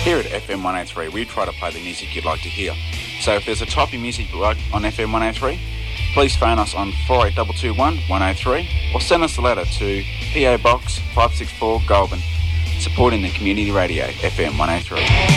Here at FM 103, we try to play the music you'd like to hear. So if there's a type of music you like on FM 103, please phone us on 48221 103 or send us a letter to PO Box 564 Goulburn, supporting the community radio FM 103.